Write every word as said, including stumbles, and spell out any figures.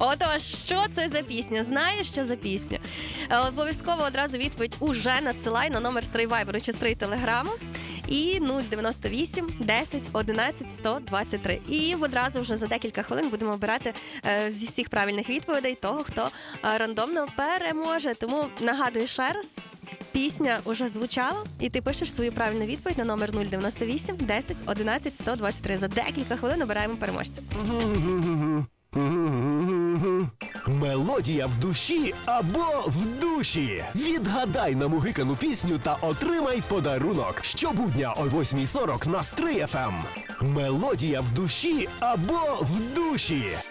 Отож, що це за пісня? Знаєш, що за пісня? Е, Обов'язково одразу відповідь уже надсилай на номер Стрий Вайберу чи Стрий Телеграму. І нуль дев'яносто вісім десять одинадцять сто двадцять три. І одразу вже за декілька хвилин будемо обирати е, зі всіх правильних відповідей того, хто е, рандомно переможе. Тому нагадую ще раз, пісня вже звучала, і ти пишеш свою правильну відповідь на номер нуль дев'яносто вісім десять одинадцять сто двадцять три. За декілька хвилин обираємо переможця. Мелодія в душі або в душі. Відгадай намугикану пісню та отримай подарунок. Щобудня о восьмій сорок на Стрий еф ем. Мелодія в душі або в душі.